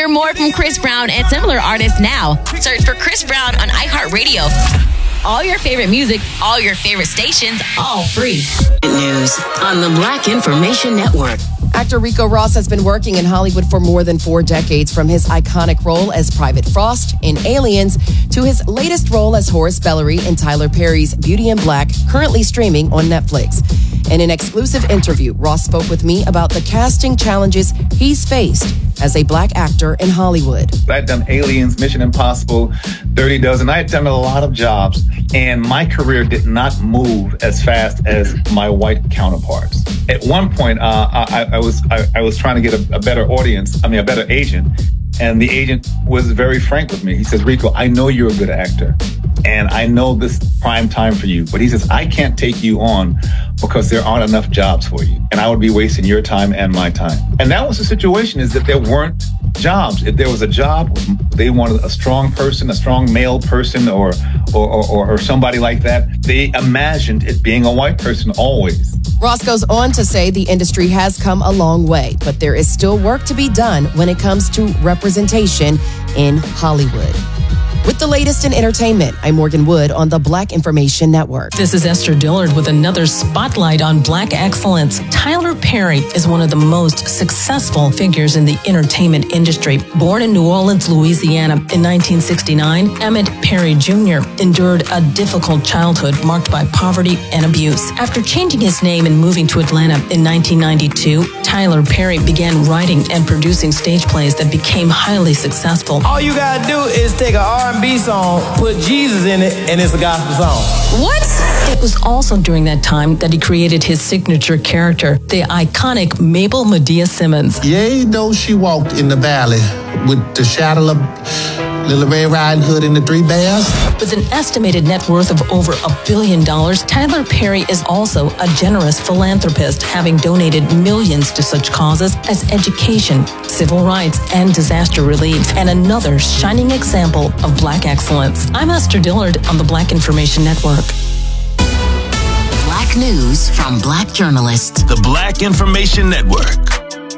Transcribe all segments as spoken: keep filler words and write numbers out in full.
Hear more from Chris Brown and similar artists now. Search for Chris Brown on iHeartRadio. All your favorite music, all your favorite stations, all free. News on the Black Information Network. Actor Rico Ross has been working in Hollywood for more than four decades, from his iconic role as Private Frost in Aliens to his latest role as Horace Bellery in Tyler Perry's Beauty and Black, currently streaming on Netflix. In an exclusive interview, Ross spoke with me about the casting challenges he's faced as a black actor in Hollywood. I'd done Aliens, Mission Impossible, Dirty Dozen. I had done a lot of jobs, and my career did not move as fast as my white counterparts. At one point, uh, I, I was I, I was trying to get a, a better audience, I mean, a better agent, and the agent was very frank with me. He says, Rico, I know you're a good actor, and I know this is prime time for you, but he says, I can't take you on because there aren't enough jobs for you, and I would be wasting your time and my time. And that was the situation, is that there weren't jobs. If there was a job, they wanted a strong person, a strong male person, or or, or, or somebody like that. They imagined it being a white person always. Ross goes on to say the industry has come a long way, but there is still work to be done when it comes to representation in Hollywood. With the latest in entertainment, I'm Morgan Wood on the Black Information Network. This is Esther Dillard with another spotlight on Black excellence. Tyler Perry is one of the most successful figures in the entertainment industry. Born in New Orleans, Louisiana in nineteen sixty-nine, Emmett Perry Junior endured a difficult childhood marked by poverty and abuse. After changing his name and moving to Atlanta in nineteen ninety-two, Tyler Perry began writing and producing stage plays that became highly successful. All you gotta do is take an R and B song, put Jesus in it, and it's a gospel song. What? It was also during that time that he created his signature character, the iconic Mabel Medea Simmons. Yea, though she walked in the valley with the shadow of Little Red Riding Hood and the Three Bears. With an estimated net worth of over a billion dollars, Tyler Perry is also a generous philanthropist, having donated millions to such causes as education, civil rights, and disaster relief, and another shining example of Black excellence. I'm Esther Dillard on the Black Information Network. Black news from Black journalists. The Black Information Network.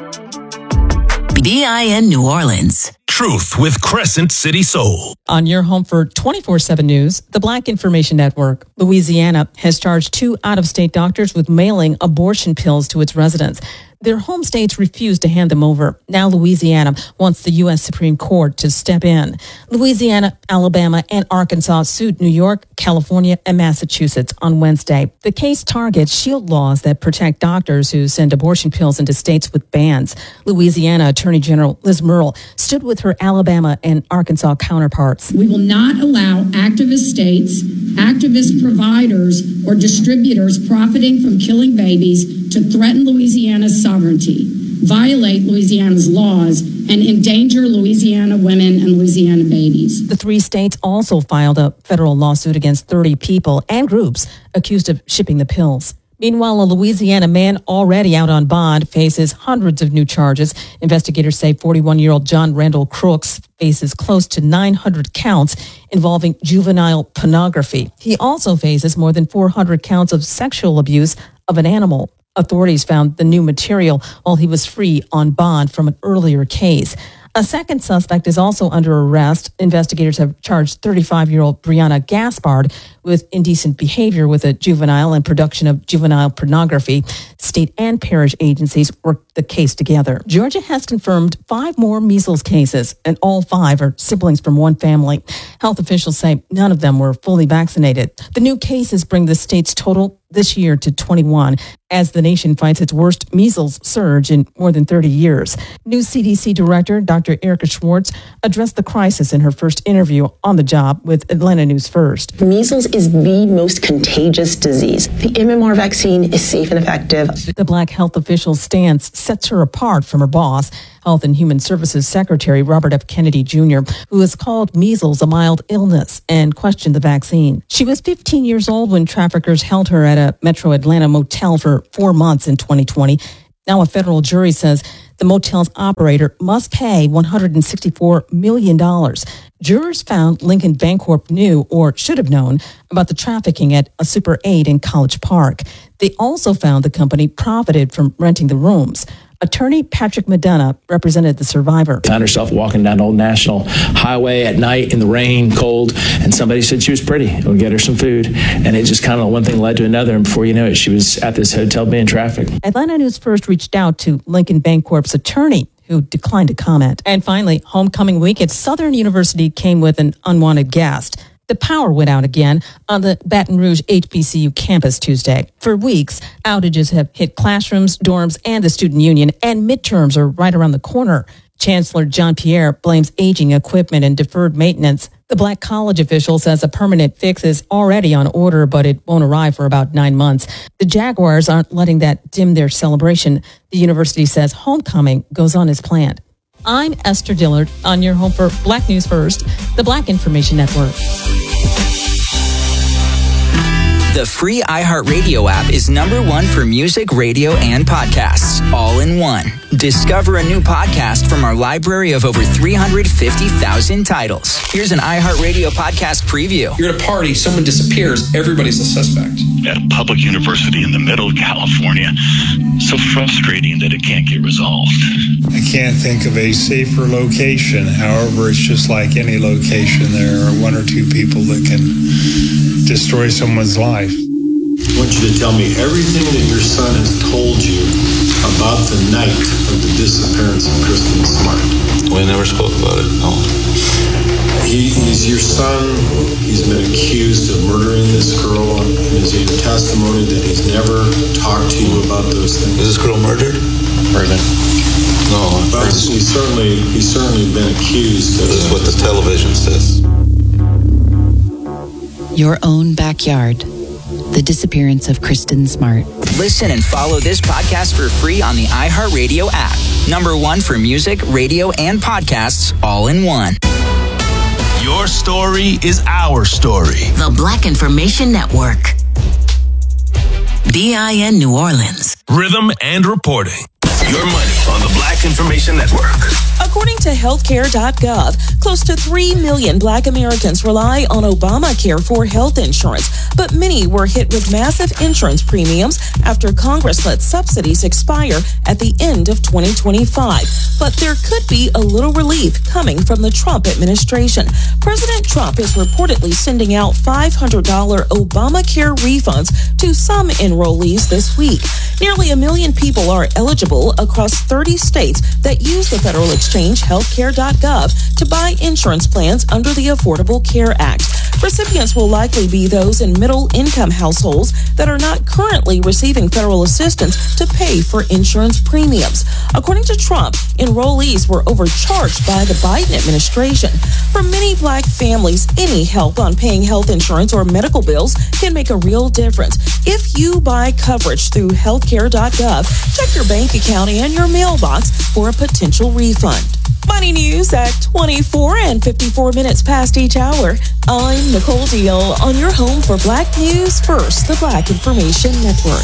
B I N New Orleans. Truth with Crescent City Soul. On your home for twenty-four seven News, the Black Information Network. Louisiana has charged two out-of-state doctors with mailing abortion pills to its residents. Their home states refused to hand them over. Now Louisiana wants the U S Supreme Court to step in. Louisiana, Alabama, and Arkansas sued New York, California, and Massachusetts on Wednesday. The case targets shield laws that protect doctors who send abortion pills into states with bans. Louisiana Attorney General Liz Murrill stood with her Alabama and Arkansas counterparts. We will not allow activist states, activist providers, or distributors profiting from killing babies to threaten Louisiana's sovereignty, violate Louisiana's laws, and endanger Louisiana women and Louisiana babies. The three states also filed a federal lawsuit against thirty people and groups accused of shipping the pills. Meanwhile, a Louisiana man already out on bond faces hundreds of new charges. Investigators say forty-one-year-old John Randall Crooks faces close to nine hundred counts involving juvenile pornography. He also faces more than four hundred counts of sexual abuse of an animal. Authorities found the new material while he was free on bond from an earlier case. A second suspect is also under arrest. Investigators have charged thirty-five-year-old Brianna Gaspard with indecent behavior with a juvenile and production of juvenile pornography. State and parish agencies worked the case together. Georgia has confirmed five more measles cases, and all five are siblings from one family. Health officials say none of them were fully vaccinated. The new cases bring the state's total this year to twenty-one, as the nation fights its worst measles surge in more than thirty years. New C D C Director Doctor Erica Schwartz addressed the crisis in her first interview on the job with Atlanta News First. Measles is the most contagious disease. The M M R vaccine is safe and effective. The Black health official's stance sets her apart from her boss, Health and Human Services Secretary Robert F. Kennedy Junior, who has called measles a mild illness and questioned the vaccine. She was fifteen years old when traffickers held her at a Metro Atlanta motel for four months in twenty twenty. Now a federal jury says the motel's operator must pay one hundred sixty-four million dollars. Jurors found Lincoln Bancorp knew or should have known about the trafficking at a Super eight in College Park. They also found the company profited from renting the rooms. Attorney Patrick Medina represented the survivor. Found herself walking down Old National Highway at night in the rain, cold, and somebody said she was pretty. We'll get her some food. And it just kind of one thing led to another. And before you know it, she was at this hotel being trafficked. Atlanta News First reached out to Lincoln Bancorp's attorney, who declined to comment. And finally, homecoming week at Southern University came with an unwanted guest. The power went out again on the Baton Rouge H B C U campus Tuesday. For weeks, outages have hit classrooms, dorms, and the student union, and midterms are right around the corner. Chancellor John Pierre blames aging equipment and deferred maintenance. The Black College official says a permanent fix is already on order, but it won't arrive for about nine months. The Jaguars aren't letting that dim their celebration. The university says homecoming goes on as planned. I'm Esther Dillard on your home for Black News First, the Black Information Network. The free iHeartRadio app is number one for music, radio, and podcasts, all in one. Discover a new podcast from our library of over three hundred fifty thousand titles. Here's an iHeartRadio podcast preview. You're at a party, someone disappears, everybody's a suspect. At a public university in the middle of California, so frustrating that it can't get resolved. I can't think of a safer location. However, it's just like any location. There are one or two people that can destroy someone's life. I want you to tell me everything that your son has told you about the night of the disappearance of Kristen Smart. We never spoke about it, no. He, he's your son. He's been accused of murdering this girl, and is your testimony that he's never talked to you about those things? Is this girl murdered? Murdered. No. But he's certainly, he's certainly been accused of This is what the television says. Your own backyard. The disappearance of Kristen Smart. Listen and follow this podcast for free on the iHeartRadio app. Number one for music, radio, and podcasts, all in one. Your story is our story. The Black Information Network. B I N New Orleans. Rhythm and reporting. Your money on the Black Information Network. According to healthcare dot gov, close to three million Black Americans rely on Obamacare for health insurance, but many were hit with massive insurance premiums after Congress let subsidies expire at the end of twenty twenty-five. But there could be a little relief coming from the Trump administration. President Trump is reportedly sending out five hundred dollars Obamacare refunds to some enrollees this week. Nearly a million people are eligible across thirty states that use the federal exchange healthcare dot gov to buy insurance plans under the Affordable Care Act. Recipients will likely be those in middle-income households that are not currently receiving federal assistance to pay for insurance premiums. According to Trump, enrollees were overcharged by the Biden administration. For many Black families, any help on paying health insurance or medical bills can make a real difference. If you buy coverage through healthcare dot gov, check your bank account and your mailbox for a potential refund. Money news at twenty-four and fifty-four minutes past each hour. I'm Nicole Deal on your home for Black News First, the Black Information Network.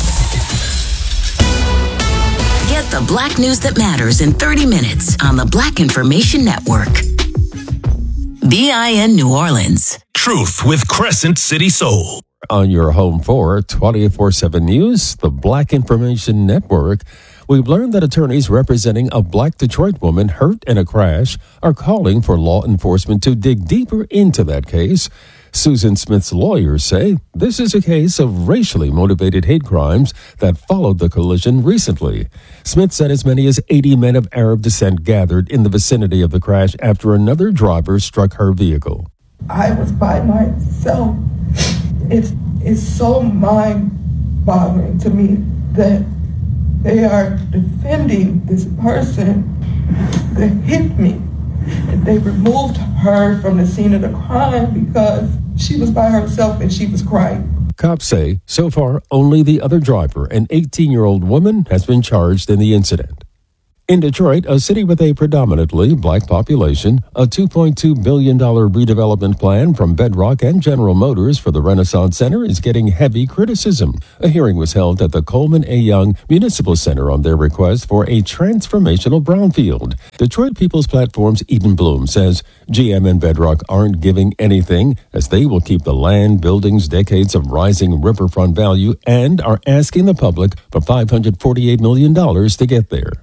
Get the Black news that matters in thirty minutes on the Black Information Network. B I N New Orleans. Truth with Crescent City Soul. On your home for twenty-four seven News, the Black Information Network, we've learned that attorneys representing a Black Detroit woman hurt in a crash are calling for law enforcement to dig deeper into that case. Susan Smith's lawyers say this is a case of racially motivated hate crimes that followed the collision recently. Smith said as many as eighty men of Arab descent gathered in the vicinity of the crash after another driver struck her vehicle. I was by myself. It's, it's so mind-boggling to me that they are defending this person that hit me. And they removed her from the scene of the crime because she was by herself and she was crying. Cops say so far only the other driver, an eighteen-year-old woman, has been charged in the incident. In Detroit, a city with a predominantly Black population, a two point two billion dollars redevelopment plan from Bedrock and General Motors for the Renaissance Center is getting heavy criticism. A hearing was held at the Coleman A. Young Municipal Center on their request for a transformational brownfield. Detroit People's Platform's Eden Bloom says G M and Bedrock aren't giving anything as they will keep the land, buildings, decades of rising riverfront value, and are asking the public for five hundred forty-eight million dollars to get there.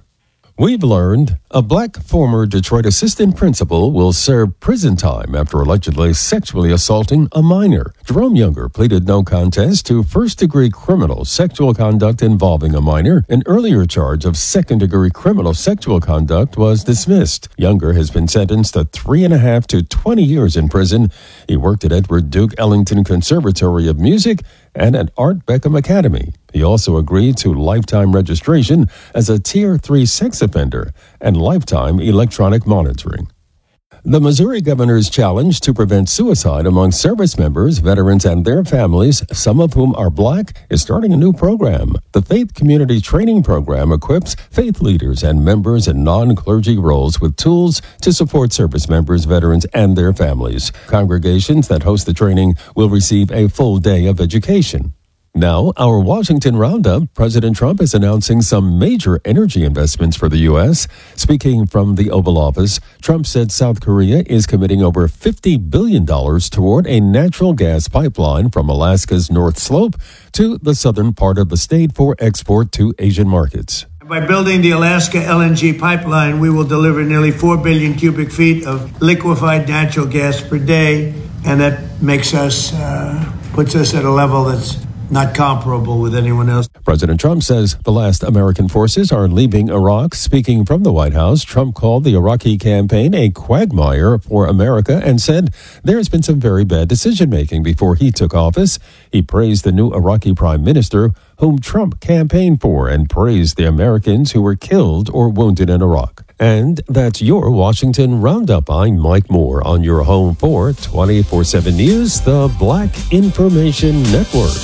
We've learned a black former Detroit assistant principal will serve prison time after allegedly sexually assaulting a minor. Jerome Younger pleaded no contest to first-degree criminal sexual conduct involving a minor. An earlier charge of second-degree criminal sexual conduct was dismissed. Younger has been sentenced to three and a half to twenty years in prison. He worked at Edward Duke Ellington Conservatory of Music and at Art Beckham Academy. He also agreed to lifetime registration as a Tier three sex offender and lifetime electronic monitoring. The Missouri governor's challenge to prevent suicide among service members, veterans, and their families, some of whom are black, is starting a new program. The Faith Community Training Program equips faith leaders and members in non-clergy roles with tools to support service members, veterans, and their families. Congregations that host the training will receive a full day of education. Now, our Washington Roundup. President Trump is announcing some major energy investments for the U S. Speaking from the Oval Office, Trump said South Korea is committing over fifty billion dollars toward a natural gas pipeline from Alaska's North Slope to the southern part of the state for export to Asian markets. By building the Alaska L N G pipeline, we will deliver nearly four billion cubic feet of liquefied natural gas per day, and that makes us, uh, puts us at a level that's not comparable with anyone else. President Trump says the last American forces are leaving Iraq. Speaking from the White House, Trump called the Iraqi campaign a quagmire for America and said there's been some very bad decision-making before he took office. He praised the new Iraqi prime minister, whom Trump campaigned for, and praised the Americans who were killed or wounded in Iraq. And that's your Washington Roundup. I'm Mike Moore on your home for twenty-four seven News, the Black Information Network.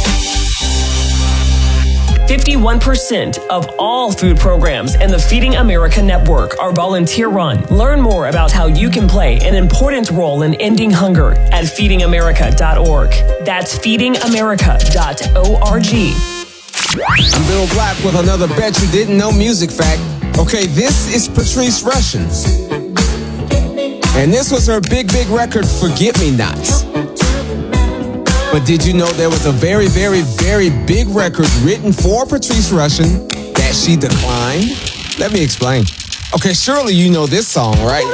fifty-one percent of all food programs in the Feeding America network are volunteer-run. Learn more about how you can play an important role in ending hunger at feeding america dot org. That's feeding america dot org. I'm Bill Black with another Bet You Didn't Know music fact. Okay, this is Patrice Rushen. And this was her big, big record, Forget Me Nots. But did you know there was a very, very, very big record written for Patrice Rushen that she declined? Let me explain. Okay, surely you know this song, right?